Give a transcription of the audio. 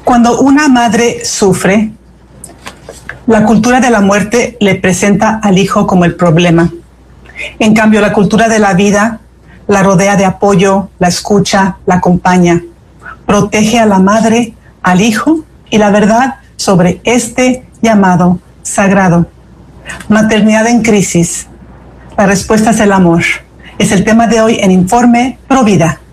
Cuando una madre sufre, la cultura de la muerte le presenta al hijo como el problema. En cambio, la cultura de la vida la rodea de apoyo, la escucha, la acompaña. Protege a la madre, al hijo y la verdad sobre este llamado sagrado. Maternidad en crisis. La respuesta es el amor. Es el tema de hoy en Informe Provida.